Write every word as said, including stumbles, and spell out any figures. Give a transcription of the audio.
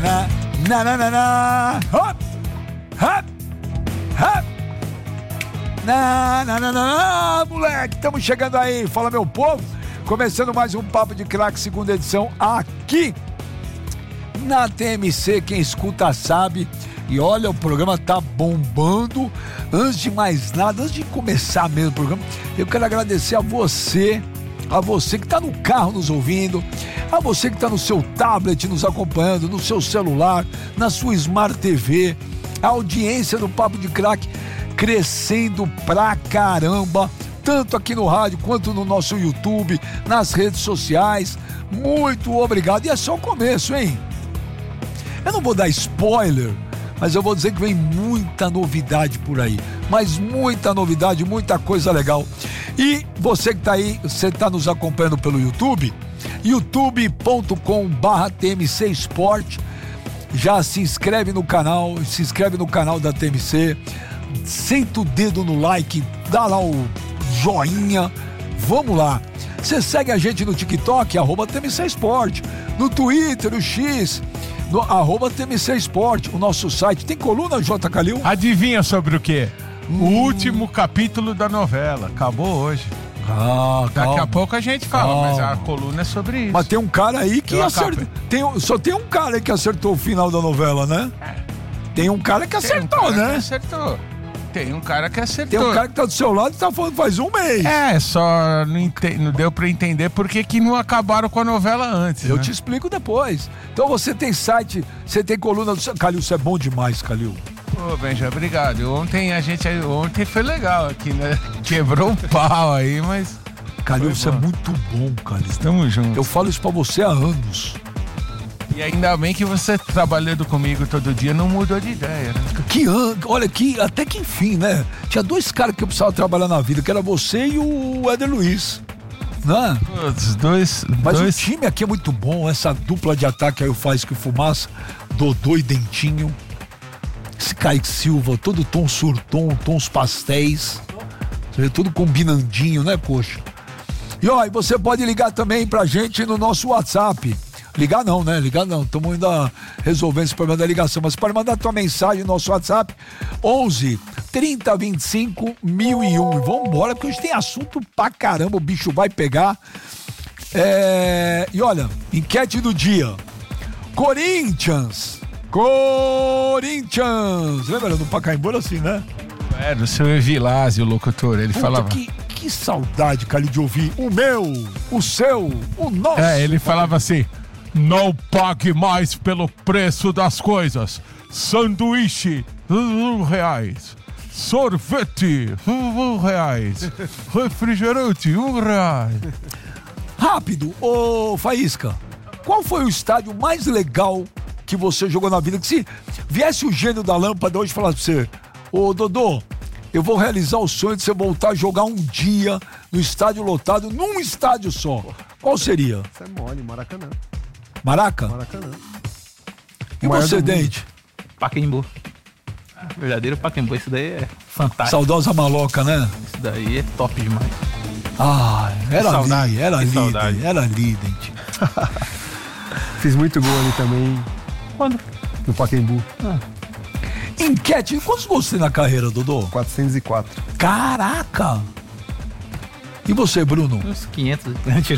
Na, na, na, na. Hop, hop, hop. Na, na, na, na, moleque, estamos chegando aí. Fala, meu povo. Começando mais um Papo de Craque, segunda edição, aqui na T M C. Quem escuta sabe. E olha, o programa tá bombando. Antes de mais nada, antes de começar mesmo o programa, eu quero agradecer a você, a você que tá no carro nos ouvindo, a você que tá no seu tablet nos acompanhando, no seu celular, na sua Smart T V. A audiência do Papo de Craque crescendo pra caramba, tanto aqui no rádio quanto no nosso YouTube, nas redes sociais. Muito obrigado. E é só o começo, hein? Eu não vou dar spoiler, mas eu vou dizer que vem muita novidade por aí. Mas muita novidade, muita coisa legal. E você que tá aí, você tá nos acompanhando pelo YouTube, youtube ponto com barra T M C Sport. Já se inscreve no canal, se inscreve no canal da T M C, senta o dedo no like, dá lá o joinha, vamos lá. Você segue a gente no TikTok, arroba T M C Sport, no Twitter, o X, no arroba T M C Sport, o nosso site. Tem coluna, J. Calil? Adivinha sobre o quê? Hum. O último capítulo da novela, acabou hoje. Ah, Daqui calma. a pouco a gente fala, calma. Mas a coluna é sobre isso. Mas tem um cara aí que Eu acertou. Tem, só tem um cara aí que acertou o final da novela, né? Tem um cara que acertou, tem um cara né? Que acertou. Tem um cara que acertou. Tem um cara que tá do seu lado e tá falando faz um mês. É, só não, ente... não deu pra entender por que que não acabaram com a novela antes. Eu né? te explico depois. Então você tem site, você tem coluna do... Calil, você é bom demais, Calil. Ô, Benja, obrigado. Ontem a gente... Ontem foi legal aqui, né? Quebrou o pau aí, mas... Calil, você é muito bom, Calil. Estamos juntos. Eu falo isso pra você há anos. E ainda bem que você trabalhando comigo todo dia não mudou de ideia, né? Que ano, olha, que, até que enfim, né? Tinha dois caras que eu precisava trabalhar na vida, que era você e o Éder Luiz, né? Os dois... Mas dois... o time aqui é muito bom, essa dupla de ataque aí o Faz que Fumaça, Dodô e Dentinho, esse Kaique Silva, todo tom surtom, tons pastéis, você vê, tudo combinandinho, né, coxa? E ó, e você pode ligar também pra gente no nosso WhatsApp. Ligar não, né? Ligar não, estamos ainda resolvendo esse problema da ligação, mas pode mandar tua mensagem no nosso WhatsApp, onze, trinta, vinte e cinco, mil e um. E vamos embora, porque hoje tem assunto pra caramba, o bicho vai pegar. É... E olha, enquete do dia. Corinthians. Corinthians. Lembra do Pacaembu assim, né? É, do seu Evilásio, o locutor, ele Puta, falava... Que, que saudade, Cali, de ouvir o meu, o seu, o nosso. É, ele falava assim... Não pague mais pelo preço das coisas. Sanduíche, um reais. Sorvete, um reais. Refrigerante, um reais. Rápido, ô Faísca, qual foi o estádio mais legal que você jogou na vida? Que se viesse o gênio da lâmpada hoje e falasse pra você, ô Dodô, eu vou realizar o sonho de você voltar a jogar um dia no estádio lotado, num estádio só. Qual seria? Isso é mole, Maracanã. Maraca? Maracanã. E você, Dente? Pacaembu. Verdadeiro Pacaembu, isso daí é fantástico. Saudosa maloca, né? Isso daí é top demais. Ah, era saudade, ali, era que ali, saudade. era ali, Dente. Fiz muito gol ali também. Quando? No Pacaembu. Ah. Enquete, quantos gols tem na carreira, Dodô? quatrocentos e quatro. Caraca! E você, Bruno? Uns quinhentos. Mentira.